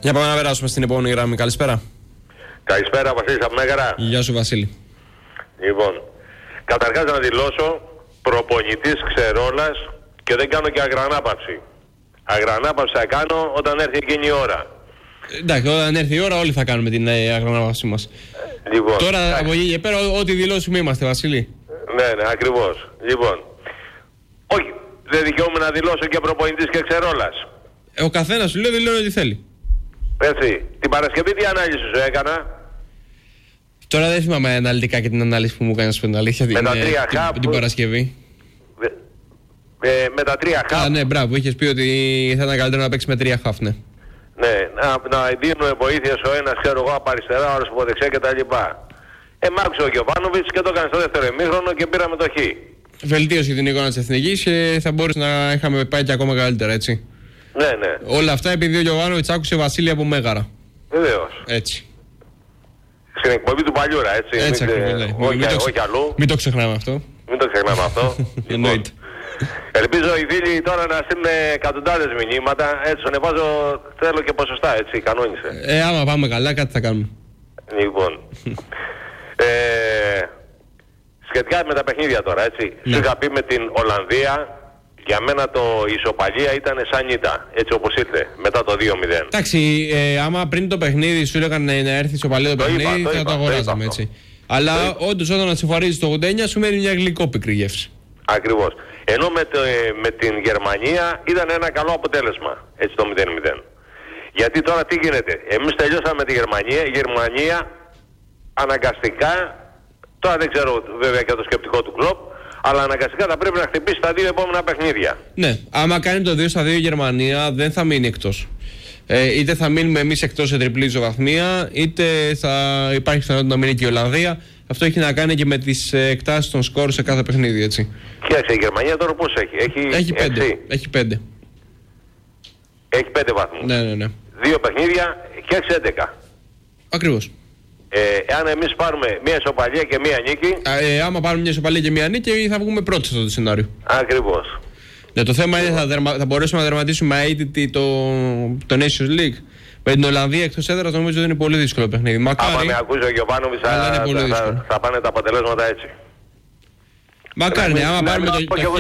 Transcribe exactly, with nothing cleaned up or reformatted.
Για πάμε να περάσουμε στην επόμενη γραμμή. Καλησπέρα. Καλησπέρα, Βασίλης από Μέγαρα. Γεια σου, Βασίλη. Λοιπόν, καταρχάς να δηλώσω προπονητής Ξερόλας και δεν κάνω και αγρανάπαυση. Αγρανάπαυση θα κάνω όταν έρθει εκείνη η ώρα. Εντάξει, όταν έρθει η ώρα όλοι θα κάνουμε την ε, αγρανάπαυσή μας. Λοιπόν, Τώρα εντάξει. από εκεί και πέρα ό,τι δηλώσουμε είμαστε, Βασίλη. Ναι, ναι, ακριβώς. Λοιπόν, όχι, δεν δικαιούμαι να δηλώσω και προπονητής και Ξερόλας. Ε, ο καθένας σου λέει δηλώνει ό,τι θέλει. Έτσι, την Παρασκευή τι ανάλυση σου έκανα? Τώρα δεν θυμάμαι αναλυτικά και την ανάλυση που μου έκανες την αλήθεια. Με τα την, τρία την, χαπ. την Παρασκευή. Ε, με τα τρία χαφ. Α, ναι, μπράβο, είχες πει ότι θα ήταν καλύτερο να παίξει με τρία χαφ, ναι. Ναι, να, να δίνουμε βοήθειες ο ένας, ξέρω εγώ, από αριστερά, ο άλλος από δεξιά κτλ. Ε, μ' άκουσε ο Γιωβάνοβιτς και το έκανε στο δεύτερο ημίχρονο και πήραμε το χ. Βελτίωσε την εικόνα της Εθνικής και θα μπορούσε να είχαμε πάει και ακόμα καλύτερα, έτσι. Ναι, ναι. Όλα αυτά επειδή ο Γιωβάνοβιτς άκουσε Βασίλη από Μέγαρα. Βεβαίως. Έτσι. Στην εκπομπή του Παλιούρα, έτσι. Έτσι μην, ακριβώς, ναι. όχι, Μην το ξε- όχι αλλού. Μην το ξεχνάμε αυτό. Μην το ξεχνάμε αυτό. Εννοείται. Ελπίζω οι φίλοι τώρα να στείλουν εκατοντάδες μηνύματα. Έτσι, τον εβάζω, θέλω και ποσοστά, έτσι, κανόνισε. Ε, άμα πάμε καλά, κάτι θα κάνουμε. Λοιπόν. ε, σχετικά με τα παιχνίδια τώρα, έτσι. Ναι. Σου είχα πει με την Ολλανδία, για μένα το ισοπαλία ήταν σαν ήττα, έτσι όπως ήρθε, μετά το δύο μηδέν. Εντάξει, ε, άμα πριν το παιχνίδι σου έλεγαν να έρθει στο παλιό το Το είπα, παιχνίδι, το θα είπα, το το αγοράζαμε, είπα έτσι. Αλλά όντως όταν συμφωνείς το ογδόντα εννιά σου μένει μια γλυκόπικρη γεύση. Ακριβώς. Ενώ με, το, ε, με την Γερμανία ήταν ένα καλό αποτέλεσμα, έτσι το μηδέν μηδέν. Γιατί τώρα τι γίνεται, εμείς τελειώσαμε με τη Γερμανία, η Γερμανία αναγκαστικά, τώρα δεν ξέρω βέβαια και το σκεπτικό του Κλοπ, αλλά αναγκαστικά θα πρέπει να χτυπήσει τα δύο επόμενα παιχνίδια. Ναι, άμα κάνει το δύο στα δύο η Γερμανία δεν θα μείνει εκτός. Ε, είτε θα μείνουμε εμείς εκτός σε τριπλή ισοβαθμία, είτε θα υπάρχει πιθανότητα να μείνει και η Ολλανδία. Αυτό έχει να κάνει και με τις ε, εκτάσεις των σκορ σε κάθε παιχνίδι, έτσι. Κοίταξε, η Γερμανία τώρα πώς έχει, έχει, Έχει πέντε. έξι. Έχει πέντε. Έχει πέντε βαθμούς. Ναι, ναι, ναι. Δύο παιχνίδια και έξι έντεκα. Ακριβώς. Ε, εάν εμείς πάρουμε μία ισοπαλία και μία νίκη, Ε, άμα πάρουμε μια ισοπαλία και μια νίκη, θα βγούμε πρώτοι σε αυτό το σενάριο. ακριβώς. Ναι, το θέμα είναι θα, δερμα, θα μπορέσουμε να δερματίσουμε αίτητη το, το Nations League. Με την Ολλανδία εκτός έδρας νομίζω ότι είναι πολύ δύσκολο παιχνίδι. Μακάρι. Άμα με ακούσει ο Γιωβάνοβιτς Αλλά είναι θα, πολύ θα, δύσκολο. θα, θα πάνε τα αποτελέσματα έτσι. Μακάρι, ναι, άμα Ναι, πάρουμε ναι, το, όχι, το εγώ